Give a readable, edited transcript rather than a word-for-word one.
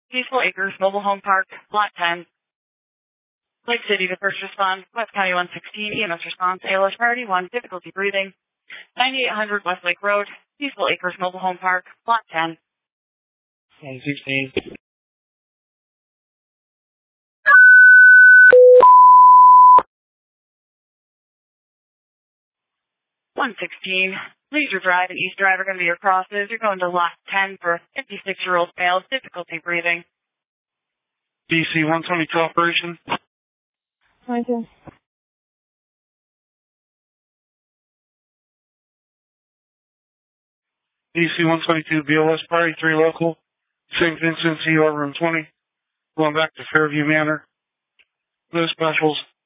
Peaceful Acres Mobile Home Park, Lot 10. Lake City to first respond, West County 116, EMS response, ALS priority 1, difficulty breathing. 9800 Westlake Road, Peaceful Acres Mobile Home Park, Lot 10. 116. Leisure Drive and East Drive are going to be your crosses. You're going to Lot 10 for a 56-year-old male, difficulty breathing. DC 122 operation. 22. DC 122 BLS party 3 local. St. Vincent, CR room 20. Going back to Fairview Manor. No specials.